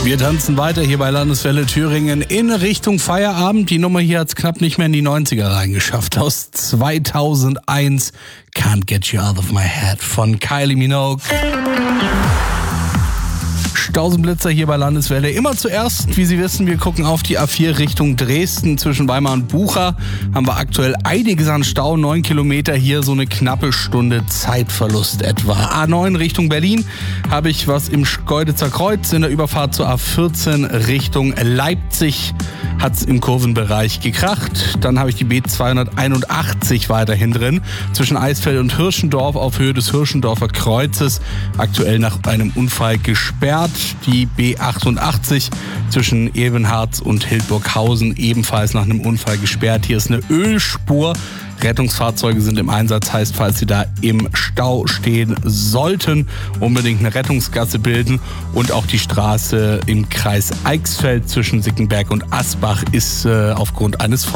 Wir tanzen weiter hier bei Landeswelle Thüringen in Richtung Feierabend. Die Nummer hier hat es knapp nicht mehr in die 90er reingeschafft. Aus 2001, Can't Get You Out of My Head von Kylie Minogue. Stausenblitzer hier bei Landeswelle. Immer zuerst, wie Sie wissen, wir gucken auf die A4 Richtung Dresden. Zwischen Weimar und Bucha haben wir aktuell einiges an Stau. 9 Kilometer hier, so eine knappe Stunde Zeitverlust etwa. A9 Richtung Berlin habe ich was im Schkeuditzer Kreuz. In der Überfahrt zur A14 Richtung Leipzig hat es im Kurvenbereich gekracht. Dann habe ich die B281 weiterhin drin. Zwischen Eisfeld und Hirschendorf auf Höhe des Hirschendorfer Kreuzes. Aktuell nach einem Unfall gesperrt. Die B88 zwischen Ebenharz und Hildburghausen ebenfalls nach einem Unfall gesperrt. Hier ist eine Ölspur. Rettungsfahrzeuge sind im Einsatz, heißt, falls Sie da im Stau stehen sollten, unbedingt eine Rettungsgasse bilden. Und auch die Straße im Kreis Eichsfeld zwischen Sickenberg und Asbach ist aufgrund eines